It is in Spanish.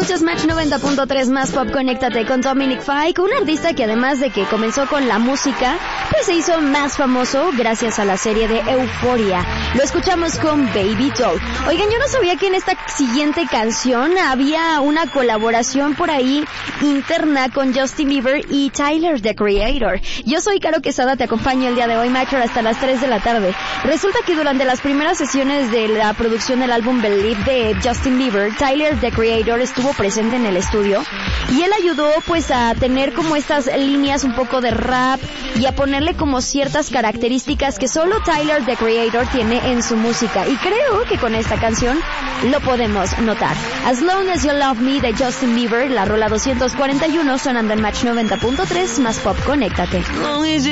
Escuchas Match 90.3 más Pop. Conéctate con Dominic Fike, un artista que además de que comenzó con la música, pues se hizo más famoso gracias a la serie de Euphoria. Lo escuchamos con Baby Doll. Oigan, yo no sabía que en esta siguiente canción había una colaboración por ahí interna con Justin Bieber y Tyler, the Creator. Yo soy Caro Quesada, te acompaño el día de hoy, Matcher, hasta las 3 de la tarde. Resulta que durante las primeras sesiones de la producción del álbum Believe de Justin Bieber, Tyler, the Creator, estuvo presente en el estudio y él ayudó pues a tener como estas líneas un poco de rap y a ponerle como ciertas características que solo Tyler, the Creator, tiene en su música, y creo que con esta canción lo podemos notar. As Long As You Love Me de Justin Bieber, la rola 241, sonando en Match 90.3 más Pop. Conéctate.